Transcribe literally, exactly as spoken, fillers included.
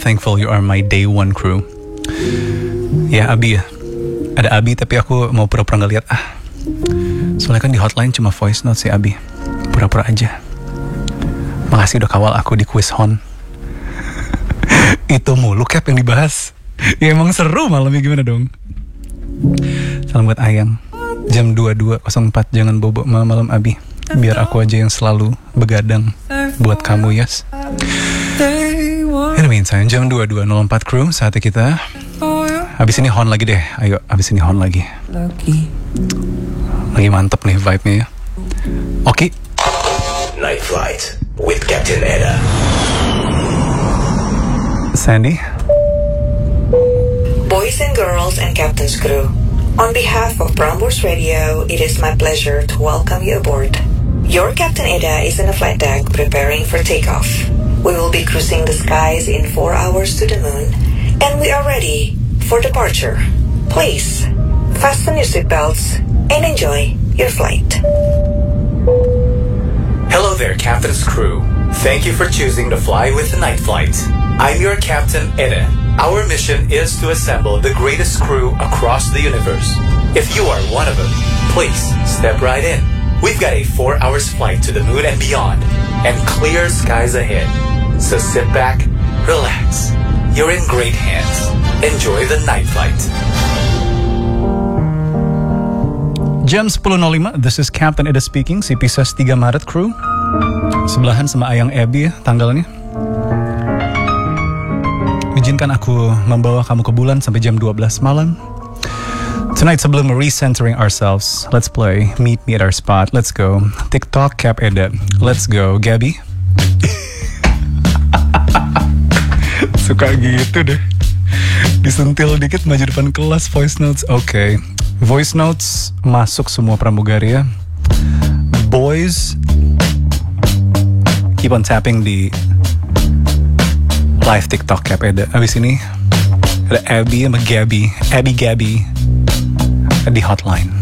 thankful you are my day one crew. Ya Abi ya, ada Abi tapi aku mau pura-pura gak lihat ah. Soalnya kan di hotline cuma voice note si Abi. Pura-pura aja. Makasih udah kawal aku di quiz Hon. Itu mulu Cap yang dibahas. Ya emang seru malamnya, gimana dong. Salam buat Ayang. Jam dua puluh dua nol empat jangan bobo malam-malam Abi. Biar aku aja yang selalu begadang buat kamu, yes. In the meantime, jam dua puluh dua nol empat crew, saatnya kita habis ini Hon lagi deh. Ayo, habis ini Hon lagi. Lagi mantep nih vibe-nya ya. Oke. Okay. Night Flight with Captain Eda. Sandy. Boys and girls and Captain's crew. On behalf of Prambors Radio, it is my pleasure to welcome you aboard. Your Captain Eda is in a flight deck preparing for takeoff. We will be cruising the skies in four hours to the moon, and we are ready for departure. Please, fasten your seatbelts and enjoy your flight. Hello there, Captain's crew. Thank you for choosing to fly with the Night Flight. I'm your Captain Eda. Our mission is to assemble the greatest crew across the universe. If you are one of them, please step right in. We've got a four hours flight to the moon and beyond, and clear skies ahead. So sit back, relax. You're in great hands. Enjoy the Night Flight. Jam sepuluh nol lima, this is Captain Eda speaking, si Pisces tiga Maret crew. Sebelahan sama Ayang Abby ya tanggalnya. Izinkan aku membawa kamu ke bulan sampai jam dua belas malam. Tonight sebelum recentering ourselves, let's play Meet Me at Our Spot. Let's go. TikTok Cap Eda. Let's go. Gabby. Suka gitu deh. Disentil dikit maju depan kelas voice notes. Oke. Okay. Voice notes masuk semua pramugari ya. Boys, keep on tapping di live TikTok Cap Eda. Abis ini ada Abby sama Gabby. Abby Gabby di hotline.